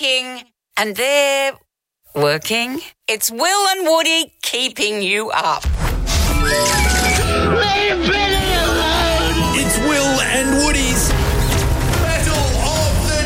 working and they're working. It's Will and Woody keeping you up. It's Will and Woody's Battle of the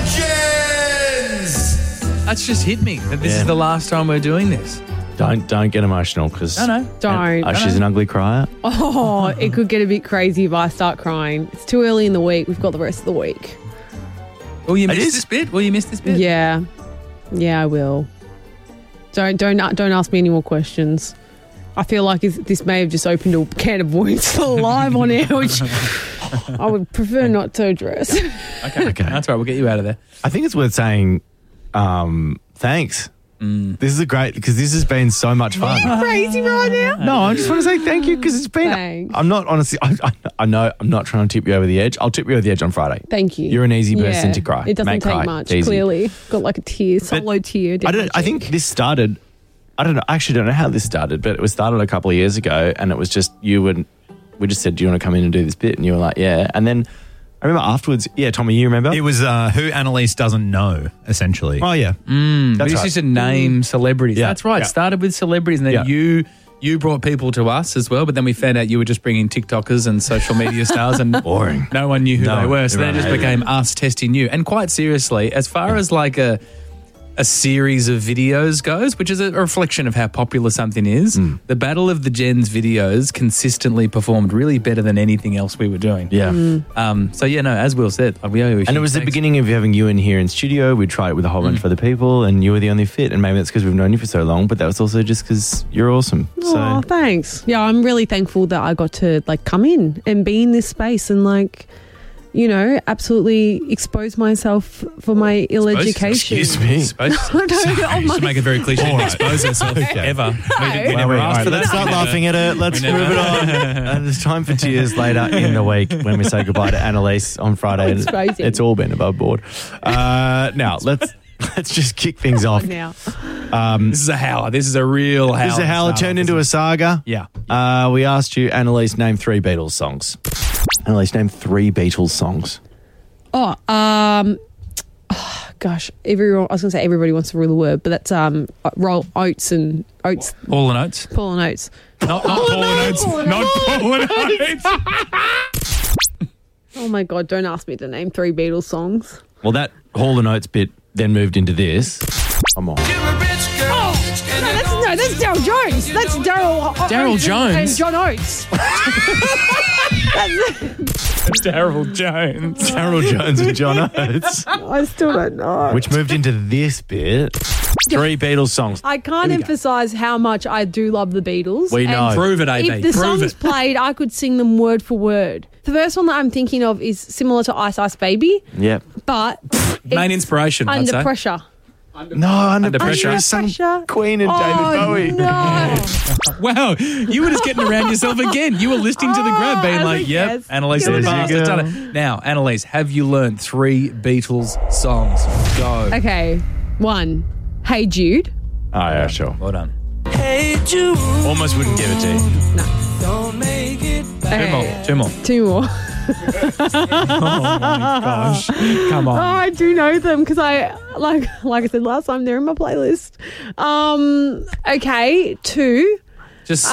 Gens. That's just hit me that this is the last time we're doing this. Don't get emotional because Don't. she's an ugly crier. Oh, it could get a bit crazy if I start crying. It's too early in the week. We've got the rest of the week. Will you miss this bit? Will you miss this bit? Yeah, I will. Don't ask me any more questions. I feel like this may have just opened a can of worms live on air, which I would prefer not to address. Okay. That's right. We'll get you out of there. I think it's worth saying thanks. This is because this has been so much fun. Crazy right now. No, I just want to say thank you because it's been. Thanks. I'm not honestly. I know I'm not trying to tip you over the edge. I'll tip you over the edge on Friday. Thank you. You're an easy person to cry. It doesn't Make take cry. much. It's easy. Clearly, got like a solo tear. I think this started. I don't know. I actually don't know how this started, but it was started a couple of years ago, and it was just you and we just said, "Do you want to come in and do this bit?" And you were like, "Yeah." And then I remember afterwards. Yeah, Tommy, you remember? It was who Annalise doesn't know, essentially. Oh yeah, That's right. Used to name celebrities. Yeah. That's right. Yeah. Started with celebrities, and then you brought people to us as well. But then we found out you were just bringing TikTokers and social media stars, and boring. No one knew who they were. So then it just everyone became us testing you. And quite seriously, as far as like a series of videos goes, which is a reflection of how popular something is, the Battle of the Gens videos consistently performed really better than anything else we were doing. Yeah. As Will said, we owe you a And huge it was the thanks. beginning of having you in here in studio. We tried it with a whole bunch of other people, and you were the only fit. And maybe that's because we've known you for so long, but that was also just because you're awesome. Oh, thanks. Yeah, I'm really thankful that I got to come in and be in this space and absolutely expose myself for my ill education. Excuse me. Just make it very cliche. Expose herself ever. We never asked for that. Let's start laughing at it. Let's move it on. And it's time for tears later in the week when we say goodbye to Annalise on Friday. It's crazy. It's all been above board. Now, let's just kick things off. Now. This is a howler. This is a real howler. This is a howler turned into a saga. Yeah. We asked you, Annalise, name 3 Beatles songs. Annalise, name 3 Beatles songs. Gosh, everyone. I was going to say everybody wants to rule the word, but that's Oates and Oates. Paul and Oates. Paul and Oates. Not Paul and Oates. Not Paul and Oates. Oh my God! Don't ask me to name 3 Beatles songs. Well, that Hall & Oates bit then moved into this. Come on. No, that's Daryl Jones. That's Daryl Jones? and John Oates. Daryl Jones. Daryl Jones and John Oates. I still don't know. Which moved into this bit. 3 Beatles songs. I can't emphasise how much I do love the Beatles. We know. And Prove it, AB. if the Prove songs it. played, I could sing them word for word. The first one that I'm thinking of is similar to Ice Ice Baby, Yep. but Main inspiration, I'd Under say. Pressure. No, Under Pressure. Pressure is some Pressure. Queen and David Bowie. No. Wow, you were just getting around yourself again. You were listening to the grab, being as like, a yep, guess. Annalise in the There past you has go. done it. Now, Annalise, have you learned 3 Beatles songs? Go. Okay, 1. Hey Jude. Oh, yeah, sure. Well done. Almost wouldn't give it to you. Okay. 2 more. 2 more. Gosh, come Oh, on. I do know them because I like I said last time, they're in my playlist. Okay, 2. Just